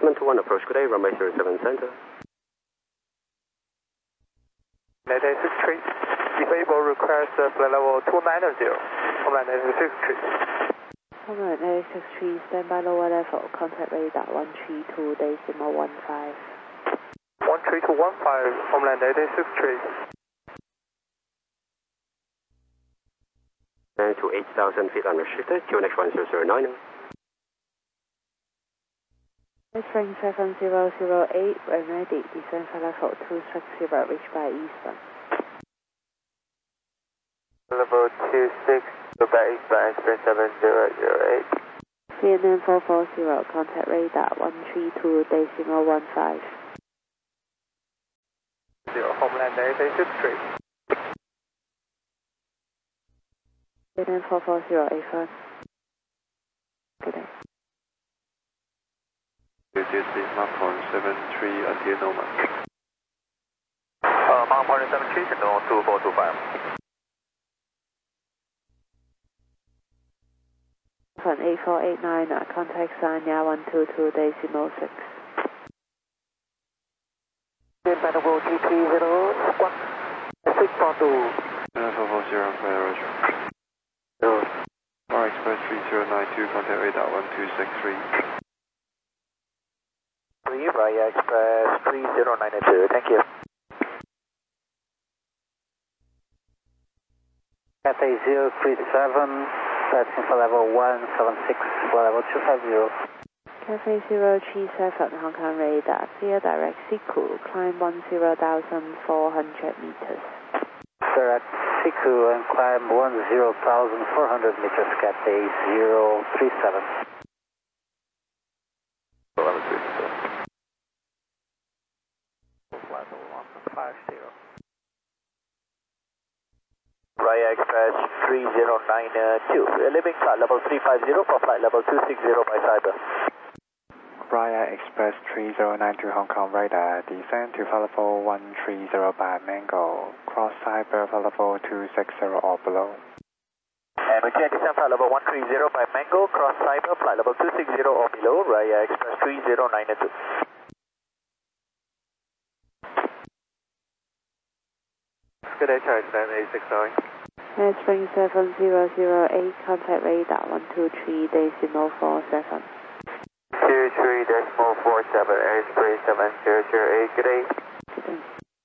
Cessna 21 approach, good day, runway 07 center. Mayday 63, disable request flight level 290, Homeland 86 Homeland 863, standby lower level, contact radar 132.15. 13215, Homeland 863. And to 8,000 feet unrestricted, QNX 1009. Spring 7008, when ready, descend for level 260, reach by Eastern. Level 26, go by Eastern, Spring 7008. Vietnam 440, contact radar 132.15. Homeland 863. Vietnam 440, A1. Good day. This is Mark 73 until Noma. Mark 73, signal 2425. From 8489, contact Sanya 122.6. Level GT01, 642. 440, Roger. Far Express 3092, contact radar 1263. Raya Express 3092, thank you. Cathay 037, passing for level 176, for level 250. Cathay 037, Hong Kong radar, clear direct Siku, climb 10,400 meters. Direct Siku and climb 10,400 meters, Cathay 037. Raya Express 3092, leaving flight level 350 for flight level 260 by Cyber. Raya Express 3092 Hong Kong radar, descend to flight level 130 by Mango, cross Cyber for level 260 or below. And we can descend flight level 130 by Mango, cross Cyber, flight level 260 or below, Raya Express 3092. Good day, Charlie, 869. Spring 7008, contact radar 123.47. 23.47, Airspace 7008, good day. Good day.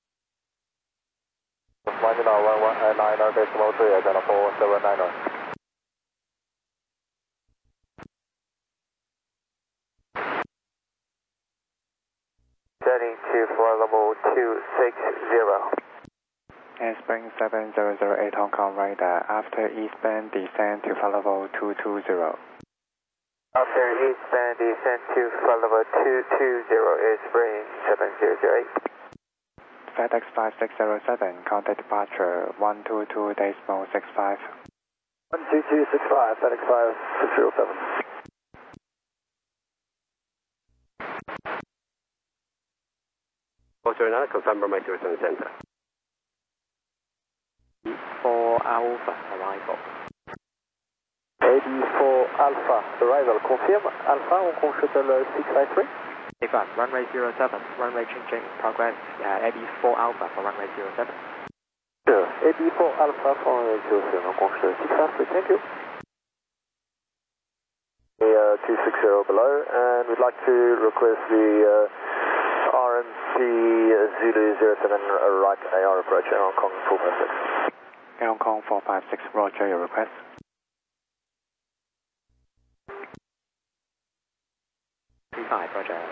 1.11.3, identical 790. Setting to flight level 260. Spring 7008 Hong Kong radar, after eastbound descend to flight level 220. After eastbound descend to flight level 220, Spring 7008. FedEx 5607, contact departure 122.65. 12265, FedEx 5607. Australia, confirm runway 07 center. 4 Alpha, arrival. 84 Alpha, arrival, confirm. Alpha, on shuttle 653. Affirm, runway 07, runway changing, progress 84 Alpha for runway 07. Sure, 84 Alpha for runway 07, on shuttle 653, thank you. 260 below, and we'd like to request the RMC Zulu 07 right AR approach, Hong Kong 456. Hong Kong 456, roger your request. Roger.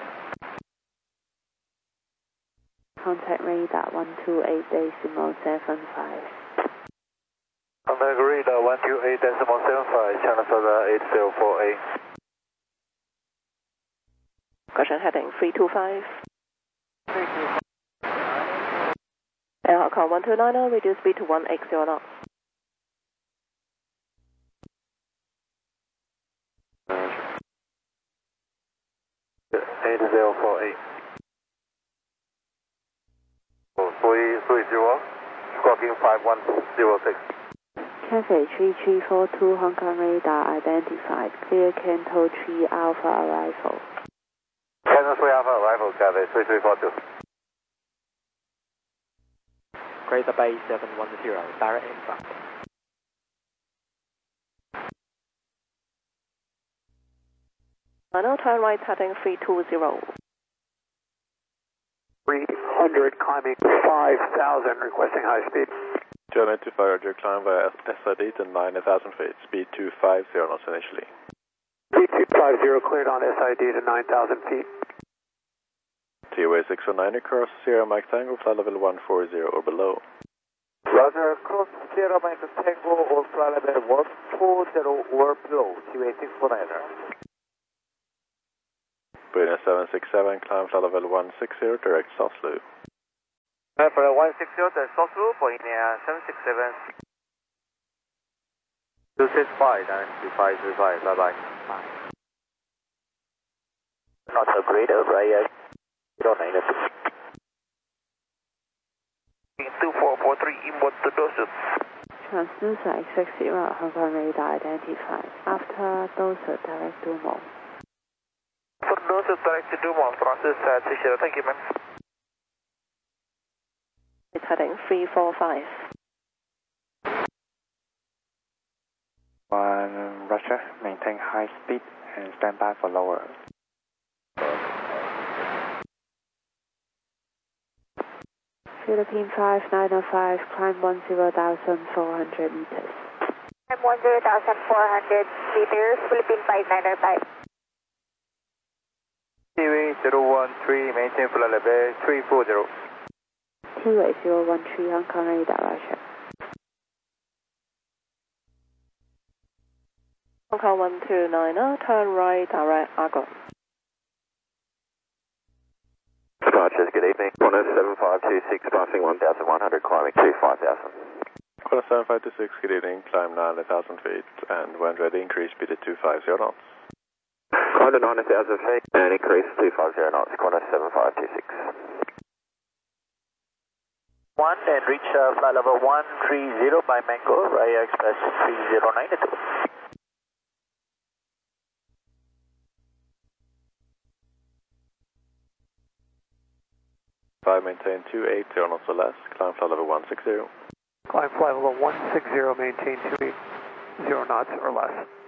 Contact radar 128.75. Contact radar 128.75, China Southern 8048. Caution heading 325. Hong Kong 1290, reduce speed to 180 knots. 8048. 330, squawking 5106. Cathay 3342 Hong Kong radar identified, clear Canto 3 Alpha arrival. Canto 3 Cave 3342. Greater Bay 710, direct inbound. Final turn right heading 320. 300 climbing 5,000, requesting high speed. 295, Roger, climb via SID to 90,000 feet, speed 250 knots initially. Speed 250 cleared on SID to 9,000 feet. TOA 619 across Sierra Mike Tango, flight level 140 or below. Roger, cross Sierra Mike Tango or flight level 140 or below, TOA 619. Berlin 767, climb flight level 160, direct South Loop. For 160, the South Loop, Boeing 767. 265, and 2535, bye-bye. Not so great, right? Don't need it. 2443, inbound to Dorset. Transducer exact 0, Hong Kong radar identified. After Dorset, direct Dumont. For Dorset, direct to Dumont, transducer 30, thank you, ma'am. It's heading 345. 1 Roger, maintain high speed and stand by for lower. Philippine 5905, climb 10,400 meters. Climb 10,400 meters, Philippine 5905. TWA 013, maintain flight level 340. TWA 013, Hong Kong radar, Roger. Hong Kong 129, turn right, direct Argon. Departures, good evening. 17526, passing 1,100, climbing to 5,000. Quarter 7526, good evening, climb 90,000 feet, and when ready, increase speed to 250 knots. Climb to 90,000 feet and increase 250 knots, quarter 7526. 1 and reach flight level 130 by Mango, via Express 3092. 5, maintain 280 knots or less, climb flight level 160. Climb flight level 160, maintain 280 knots or less.